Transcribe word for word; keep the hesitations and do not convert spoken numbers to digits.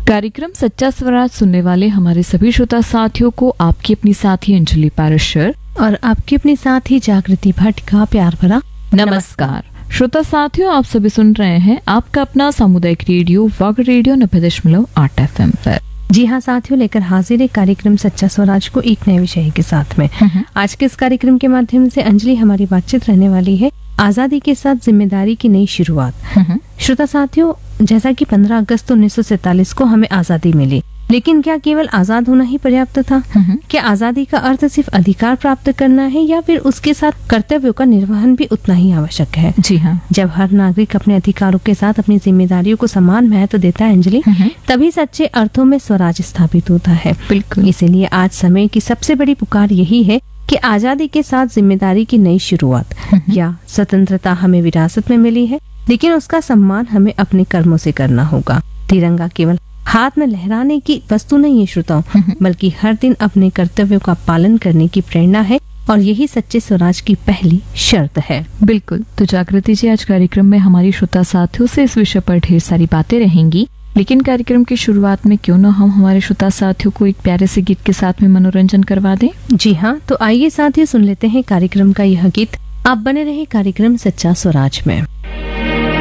कार्यक्रम सच्चा स्वराज सुनने वाले हमारे सभी श्रोता साथियों को आपकी अपनी साथी अंजलि पारशर और आपकी अपनी साथी जागृति भट्ट का प्यार भरा नमस्कार। श्रोता साथियों, आप सभी सुन रहे हैं आपका अपना सामुदायिक रेडियो वॉग रेडियो नब्बे दशमलव आठ एफ एम पर। जी हाँ साथियों, लेकर हाजिर है कार्यक्रम सच्चा स्वराज को एक नए विषय के साथ में। आज के इस कार्यक्रम के माध्यम से अंजलि हमारी बातचीत रहने वाली है आजादी के साथ जिम्मेदारी की नई शुरुआत। श्रोता साथियों, जैसा कि पंद्रह अगस्त उन्नीस सौ सैतालीस को हमें आजादी मिली, लेकिन क्या केवल आजाद होना ही पर्याप्त था? क्या आजादी का अर्थ सिर्फ अधिकार प्राप्त करना है या फिर उसके साथ कर्तव्यों का निर्वहन भी उतना ही आवश्यक है? जी हाँ। जब हर नागरिक अपने अधिकारों के साथ अपनी जिम्मेदारियों को समान महत्व देता है अंजलि, तभी सच्चे अर्थों में स्वराज स्थापित होता है। बिल्कुल। इसीलिए आज समय की सबसे बड़ी पुकार यही है कि आजादी के साथ जिम्मेदारी की नई शुरुआत। या स्वतंत्रता हमें विरासत में मिली है, लेकिन उसका सम्मान हमें अपने कर्मों से करना होगा। तिरंगा केवल हाथ में लहराने की वस्तु नहीं है श्रोताओं, बल्कि हर दिन अपने कर्तव्यों का पालन करने की प्रेरणा है और यही सच्चे स्वराज की पहली शर्त है। बिल्कुल। तो जागृति जी, आज कार्यक्रम में हमारी श्रोता साथियों से इस विषय पर ढेर सारी बातें रहेंगी, लेकिन कार्यक्रम की शुरुआत में क्यों न हम हमारे श्रोता साथियों को एक प्यारे से गीत के साथ में मनोरंजन करवा दें। जी हाँ, तो आइए साथियों सुन लेते हैं कार्यक्रम का यह गीत। आप बने रहे कार्यक्रम सच्चा स्वराज में।